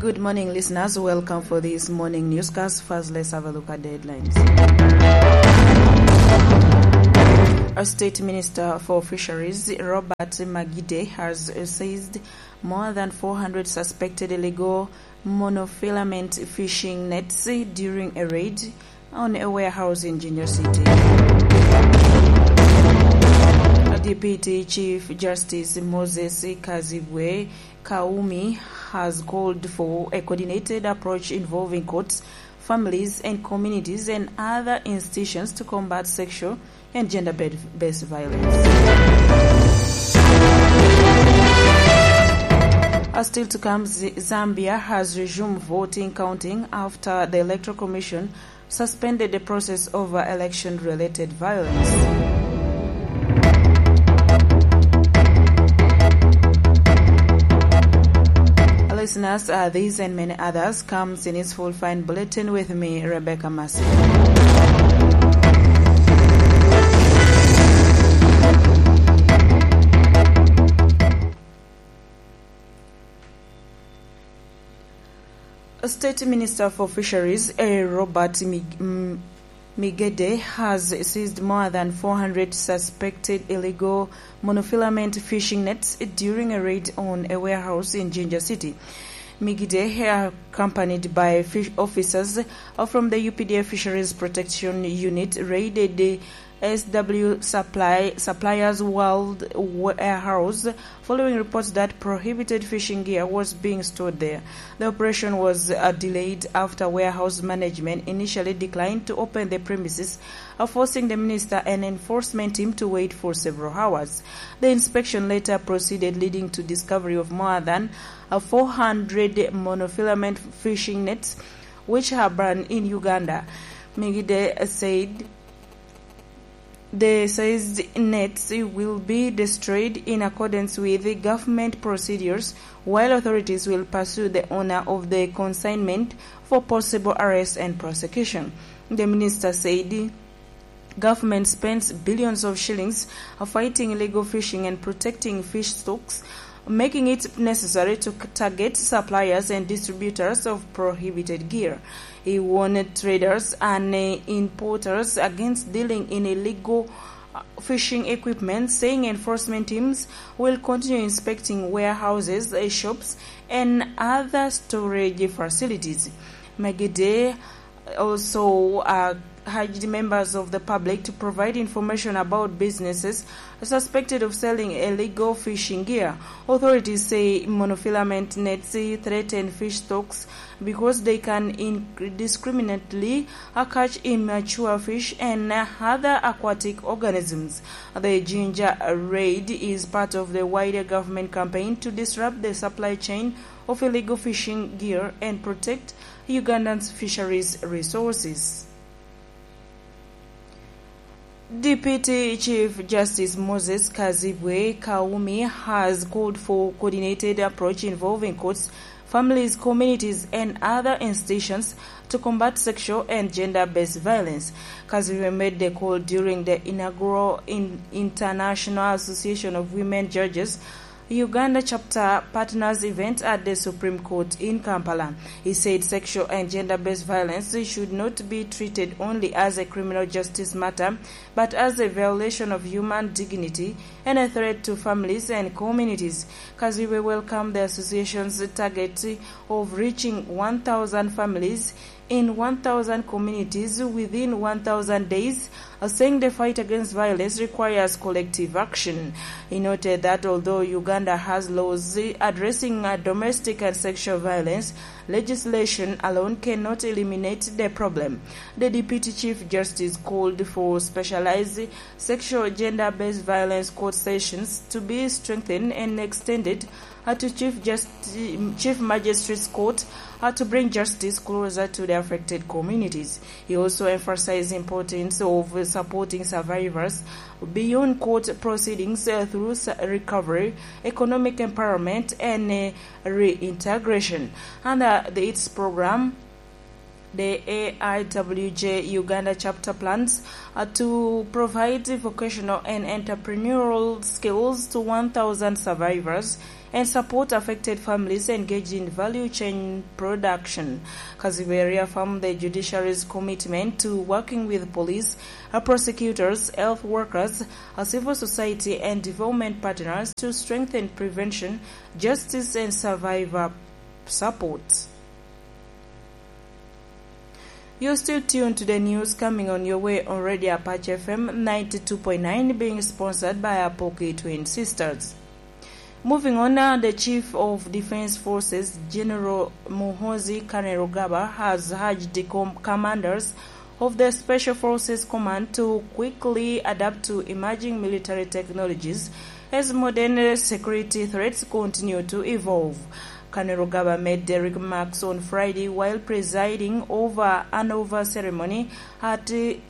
Good morning, listeners. Welcome for this morning newscast. First, let's have a look at the headlines. Our State Minister for Fisheries, Robert Magide, has seized more than 400 suspected illegal monofilament fishing nets during a raid on a warehouse in Jinja City. Deputy Chief Justice Moses Kazibwe Kaumi has called for a coordinated approach involving courts, families and communities and other institutions to combat sexual and gender-based violence. Still to come, Zambia has resumed voting counting after the Electoral Commission suspended the process over election-related violence. Listeners, these and many others comes in its full fine bulletin with me, Rebecca Massey. State Minister for Fisheries, Robert Migede, has seized more than 400 suspected illegal monofilament fishing nets during a raid on a warehouse in Jinja City. Migede, accompanied by officers from the UPDF Fisheries Protection Unit, raided the SW Suppliers World Warehouse following reports that prohibited fishing gear was being stored there. The operation was delayed after warehouse management initially declined to open the premises, forcing the minister and enforcement team to wait for several hours. The inspection later proceeded, leading to discovery of more than 400 monofilament fishing nets which are banned in Uganda. Migide said the seized nets will be destroyed in accordance with the government procedures, while authorities will pursue the owner of the consignment for possible arrest and prosecution. The minister said government spends billions of shillings fighting illegal fishing and protecting fish stocks, making it necessary to target suppliers and distributors of prohibited gear. He warned traders and importers against dealing in illegal fishing equipment, saying enforcement teams will continue inspecting warehouses, shops, and other storage facilities. Magide also urged members of the public to provide information about businesses suspected of selling illegal fishing gear. Authorities say monofilament nets threaten fish stocks because they can indiscriminately catch immature fish and other aquatic organisms. The Jinja raid is part of the wider government campaign to disrupt the supply chain of illegal fishing gear and protect Uganda's fisheries resources. Deputy Chief Justice Moses Kazibwe Kaumi has called for coordinated approach involving courts, families, communities, and other institutions to combat sexual and gender-based violence. Kazibwe made the call during the inaugural International Association of Women Judges Uganda chapter partners event at the Supreme Court in Kampala. He said sexual and gender-based violence should not be treated only as a criminal justice matter, but as a violation of human dignity and a threat to families and communities. Kaziwe welcomed the association's target of reaching 1,000 families in 1,000 communities within 1,000 days, saying the fight against violence requires collective action. He noted that although Uganda has laws addressing domestic and sexual violence, legislation alone cannot eliminate the problem. The Deputy Chief Justice called for specialized sexual gender-based violence court sessions to be strengthened and extended to Chief Magistrates Court to bring justice closer to the affected communities. He also emphasized the importance of supporting survivors beyond court proceedings through recovery, economic empowerment, and reintegration. Under its program, The AIWJ Uganda chapter plans to provide vocational and entrepreneurial skills to 1,000 survivors and support affected families engaged in value chain production. Kazibe reaffirmed the judiciary's commitment to working with police, prosecutors, health workers, civil society and development partners to strengthen prevention, justice and survivor support. You're still tuned to the news coming on your way on Radio Apache FM 92.9, being sponsored by Apoki Twin Sisters. Moving on now, the Chief of Defense Forces, General Muhoozi Kainerugaba, has urged the commanders of the Special Forces Command to quickly adapt to emerging military technologies as modern security threats continue to evolve. Kainerugaba made the remarks on Friday while presiding over an over ceremony at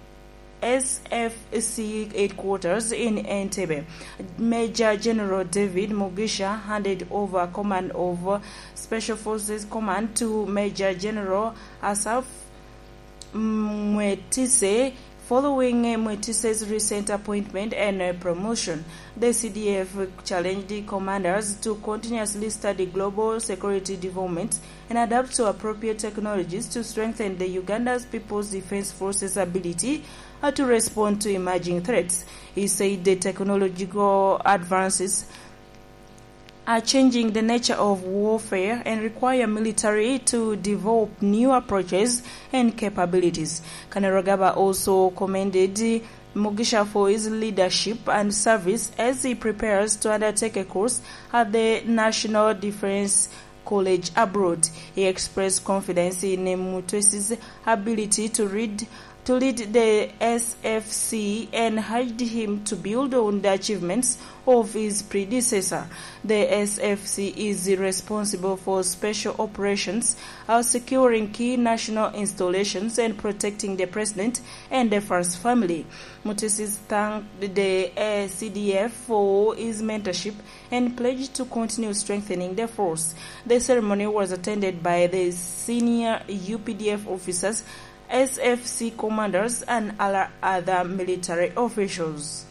SFC headquarters in Entebbe. Major General David Mugisha handed over command of Special Forces Command to Major General Asaf Mwetise following Mwetise's recent appointment and promotion. The CDF challenged the commanders to continuously study global security developments and adapt to appropriate technologies to strengthen the Uganda's People's Defense Forces' ability to respond to emerging threats. He said the technological advances are changing the nature of warfare and require military to develop new approaches and capabilities. Kainerugaba also commended Mugisha for his leadership and service as he prepares to undertake a course at the National Defense College abroad. He expressed confidence in Mutwesi's ability to lead the SFC and urged him to build on the achievements of his predecessor. The SFC is responsible for special operations, securing key national installations and protecting the president and the first family. Mutesi thanked the CDF for his mentorship and pledged to continue strengthening the force. The ceremony was attended by the senior UPDF officers, SFC commanders and other military officials.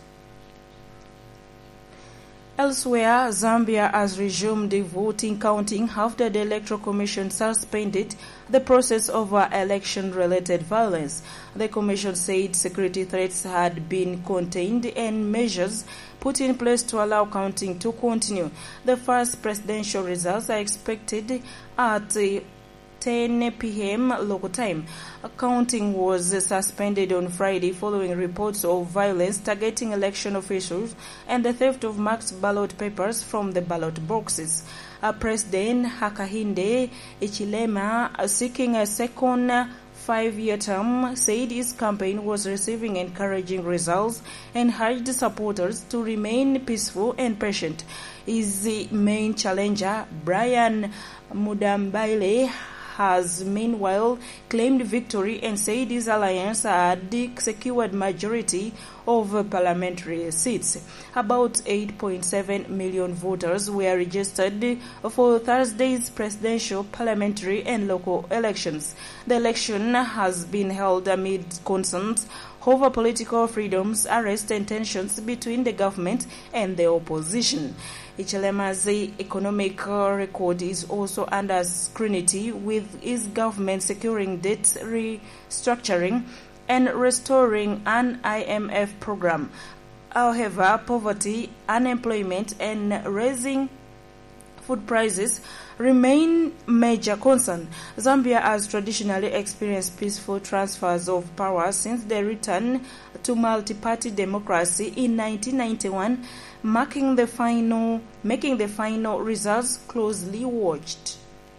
Elsewhere, Zambia has resumed the voting counting after the Electoral Commission suspended the process over election-related violence. The Commission said security threats had been contained and measures put in place to allow counting to continue. The first presidential results are expected at 10 p.m. local time. Counting was suspended on Friday following reports of violence targeting election officials and the theft of marked ballot papers from the ballot boxes. President Hakainde Hichilema, seeking a second 5-year term, said his campaign was receiving encouraging results and urged supporters to remain peaceful and patient. His main challenger, Brian Mudambaile, has meanwhile claimed victory and said his alliance had secured majority of parliamentary seats. About 8.7 million voters were registered for Thursday's presidential, parliamentary and local elections. The election has been held amid concerns over political freedoms, arrests and tensions between the government and the opposition. Hichilema's economic record is also under scrutiny, with his government securing debt restructuring and restoring an IMF program. However, poverty, unemployment and raising food prices remain major concern. Zambia has traditionally experienced peaceful transfers of power since the return to multi-party democracy in 1991, making the final results closely watched.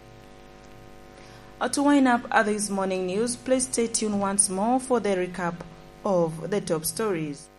To wind up this morning news, please stay tuned once more for the recap of the top stories.